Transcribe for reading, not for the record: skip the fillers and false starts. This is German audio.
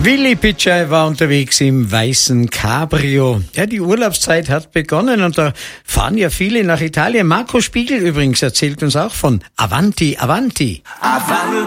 Willi Pitschei war unterwegs im weißen Cabrio. Ja, die Urlaubszeit hat begonnen und da fahren ja viele nach Italien. Marco Spiegel übrigens erzählt uns auch von Avanti, Avanti. Avanti,